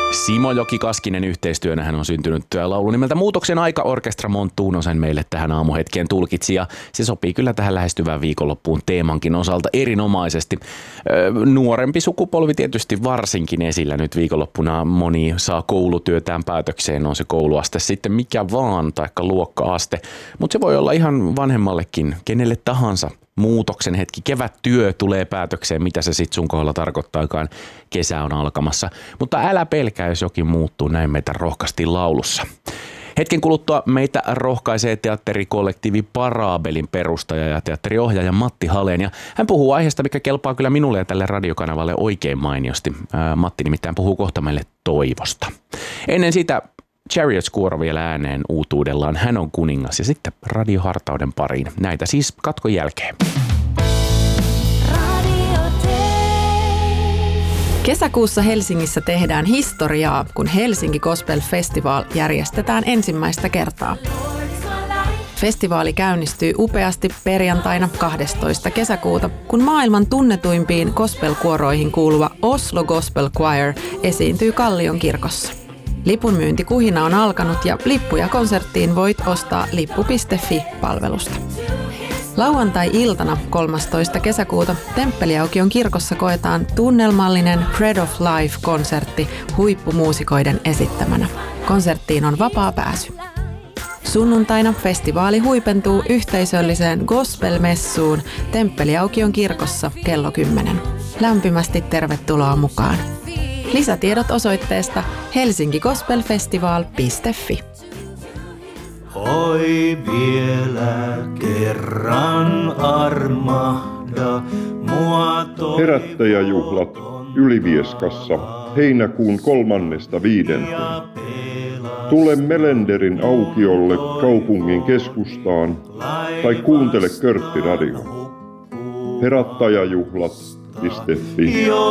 Simo Joki-Kaskinen yhteistyönä on syntynyt laulu nimeltä Muutoksen aika. Orkestra Montuno sen meille tähän aamuhetkeen tulkitsi ja se sopii kyllä tähän lähestyvään viikonloppuun teemankin osalta erinomaisesti. Nuorempi sukupolvi tietysti varsinkin esillä nyt viikonloppuna. Moni saa koulutyötään päätökseen, on se kouluaste sitten mikä vaan taikka luokka-aste, mutta se voi olla ihan vanhemmallekin, kenelle tahansa. Muutoksen hetki, kevättyö tulee päätökseen, mitä se sitten sun kohdalla tarkoittaakaan. Kesä on alkamassa, mutta älä pelkää, jos jokin muuttuu, näin meitä rohkaistiin laulussa. Hetken kuluttua meitä rohkaisee teatterikollektiivi Parabelin perustaja ja teatteriohjaaja Matti Halen. Ja hän puhuu aiheesta, mikä kelpaa kyllä minulle ja tälle radiokanavalle oikein mainiosti. Matti nimittäin puhuu kohta meille toivosta. Ennen sitä Chariots-kuoro vielä ääneen uutuudellaan. Hän on kuningas ja sitten radiohartauden pariin. Näitä siis katkon jälkeen. Kesäkuussa Helsingissä tehdään historiaa, kun Helsinki Gospel Festival järjestetään ensimmäistä kertaa. Festivaali käynnistyy upeasti perjantaina 12. kesäkuuta, kun maailman tunnetuimpiin gospel-kuoroihin kuuluva Oslo Gospel Choir esiintyy Kallion kirkossa. Lipunmyyntikuhina on alkanut ja lippuja konserttiin voit ostaa lippu.fi-palvelusta. Lauantai-iltana 13. kesäkuuta Temppeliaukion kirkossa koetaan tunnelmallinen Bread of Life-konsertti huippumuusikoiden esittämänä. Konserttiin on vapaa pääsy. Sunnuntaina festivaali huipentuu yhteisölliseen gospel-messuun Temppeliaukion kirkossa kello 10. Lämpimästi tervetuloa mukaan. Lisätiedot osoitteesta helsinkigospelfestival.fi. Oi vielä kerran armahda mua Herättäjäjuhlat Ylivieskassa heinäkuun 3.5. Tule Melenderin aukiolle kaupungin keskustaan tai kuuntele Körtti Radio. Herättäjäjuhlat.fi.